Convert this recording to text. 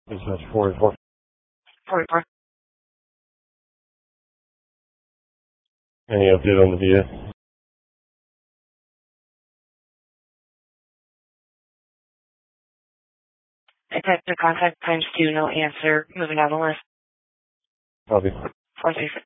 Dispatch 44. 44. Any update on the VA? I typed the contact times 2, no answer. Moving down the list. Copy. 436.